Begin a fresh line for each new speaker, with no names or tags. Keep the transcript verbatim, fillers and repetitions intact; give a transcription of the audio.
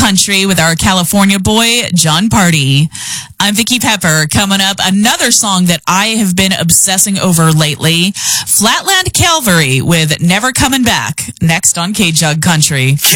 Country with our California boy, John Party. I'm Vicky Pepper. Coming up, another song that I have been obsessing over lately, Flatland Calvary with Never Coming Back, next on K-Jug Country.